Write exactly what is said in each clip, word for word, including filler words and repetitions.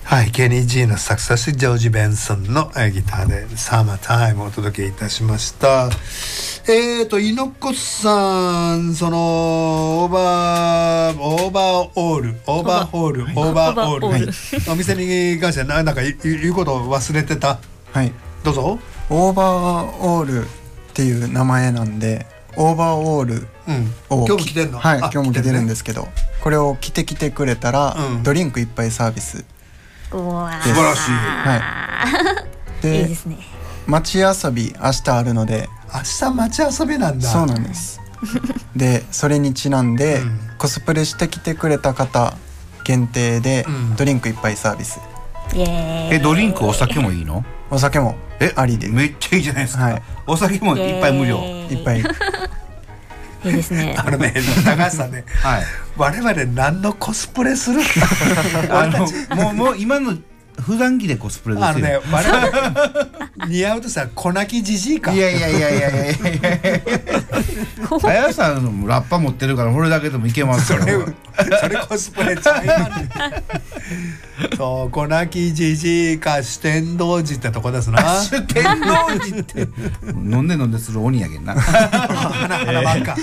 はい、ケニー・ジーのサクセス、ジョージ・ベンソンのギターでサマータイムをお届けいたしました。えーと猪子さん、そのオーバーオーバーオールオーバーホールオーバーオール、はい、お店に関して何だか言うことを忘れてた。 はい、 どうぞ。 オーバーオールっていう名前なんで、オーバーオールを、 うん、今日も着てるの？ はい、今日も着てるんですけど、ね、これを着てきてくれたら、うん、ドリンクいっぱいサービス。 素晴らしい。 はい。で、 いいですね。 街遊び明日あるので。 明日街遊びなんだ。 そうなんです。で、それにちなんで、うん、コスプレしてきてくれた方限定で、うん、ドリンクいっぱいサービス。 イエーイ。 え、ドリンクお酒もいいの？ お酒もありで。 めっちゃいいじゃないですか。はい、お酒もいっぱい無料。 いっぱい。 いいですね。 あのね、高橋さんね、はい、我々何のコスプレするあのもうもう今の普段着でコスプレですよ。 あのね、我々似合うとさ、小泣きじじいか。 いやいやいやいやいやいや林さんラッパ持ってるからこれだけでもいけますよ。 それそれコスプレちゃいます。そう、小泣きじじいか四天王寺ってとこですな。 四天王寺って飲んで飲んでする鬼やけんな。 花花ばっか。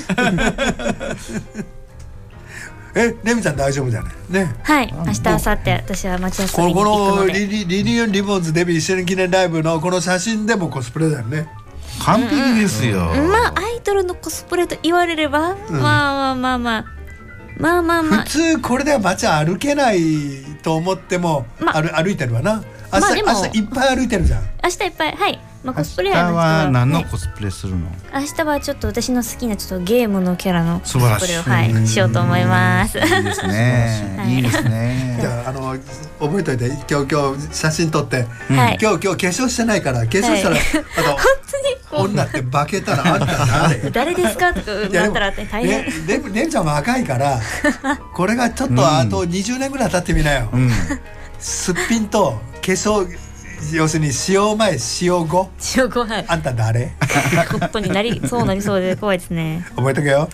え、レミちゃん大丈夫じゃないね。 はい、明日明後日私は街遊びに行くので、 このリリリニオンリボンズデビューいっしゅうねん記念ライブのこの写真でもコスプレだよね。 完璧ですよ。 うん、まあアイドルのコスプレと言われれば、うん、まあまあまあまあまあまあまあ普通これでは街歩けないと思っても、まあ、歩, 歩いてるわな。明日、まあ、明日いっぱい歩いてるじゃん。 明日いっぱい、はい。まあ、コスプレ明日は何のコスプレするの？ 明日はちょっと私の好きなちょっとゲームのキャラのコスプレを、はい、しようと思います。 いいですね。いいですね。 じゃあ、あの覚えといて、今日今日写真撮って、うん、今日今日化粧してないから化粧したら、はい、あと本当に女って化けたらあんた誰誰ですかとかなったら大変。 レレンちゃんも若いからこれがちょっとあとにじゅうねんぐらい経ってみなよ。うん、すっぴんと化粧、要するに使用前使用後使用後、はい、 あんた誰？ 本当になりそうなりそうで怖いですね。 覚えとけよ。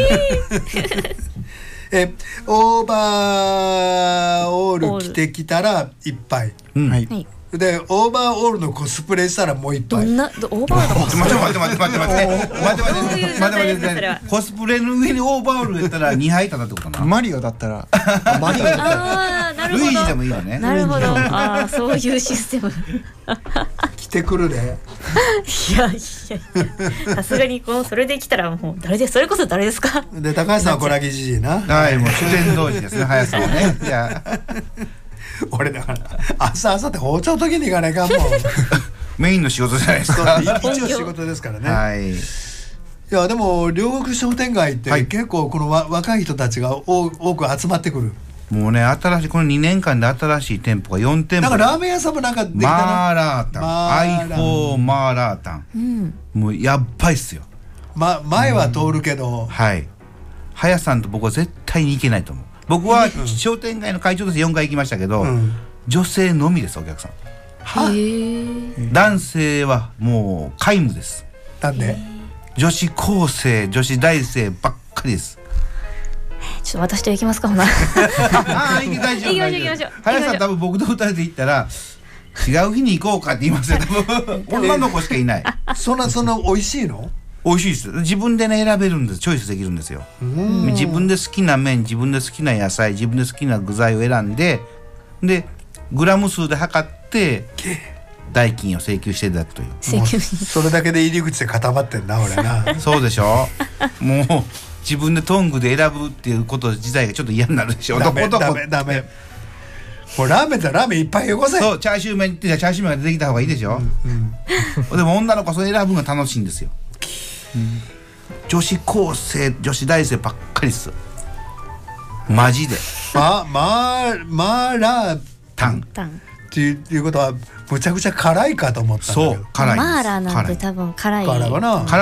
え、オーバーオール着てきたらいっぱい、 うん、はい、 でオーバーオールのコスプレしたらもういっぱい。 どんなオーバーオールのコスプレ？ 待って待って待って待って待って待って待って待って待って、コスプレの上にオーバーオールやったらにはいたなってことな。 マリオだったらマリオだったらあ、なるほど、 ルイージでもいいよね。 なるほど、ああ、そういうシステム。 来てくるで。 いやいやいや、さすがにこのそれで来たらもう誰で、それこそ誰ですか。 で、高橋さんは小泣きじじいな。 はい、もう主典同時ですね、林さんはね。いや俺だから朝朝って包丁時に行かないかんもん。 メインの仕事じゃないですか。 一応仕事ですからね。 はい。 いやでも両国商店街って結構このわ若い人たちが多多く集まってくる。 もうね、新しいこのにねんかんで新しい店舗がよんてんぽ。 なんかラーメン屋さんもなんかできたな。 マーラータン、アイフォーマーラータン、うん、もうやっばいっすよ。 ま前は通るけど、 うん、はい。林さんと僕は絶対に行けないと思う。僕は商店街の会長としてよんかい行きましたけど、うん、女性のみですお客さん。 はへ男性はもう皆無です。 なんで？ 女子高生、女子大生ばっかりです。 ちょっと私と行きますかほな。 ああ、行きましょう。行きましょう。林さん多分僕と二人で行ったら違う日に行こうかって言いますよ。多分女の子しかいない。 そんなそんな美味しいの？ 美味しいです。自分でね選べるんです。チョイスできるんですよ。自分で好きな麺、自分で好きな野菜、自分で好きな具材を選んで、でグラム数で測って代金を請求していただくという。 請求それだけで入り口で固まってんな俺な。 そうでしょ。もう自分でトングで選ぶっていうこと自体がちょっと嫌になるでしょ。 ダメダメダメ。もうラーメンだラーメンいっぱいよこせ。 そう、チャーシュー麺ってチャーシュー麺が出てきた方がいいでしょ。うんうん、でも女の子それ選ぶのが楽しいんですよ。うん、女子高生、女子大生ばっかりです。マジで。 まままラータンっていうことはむちゃくちゃ辛いかと思ったんだけど。 そう、辛いです。 マーラーなんて多分辛い。 辛いわな。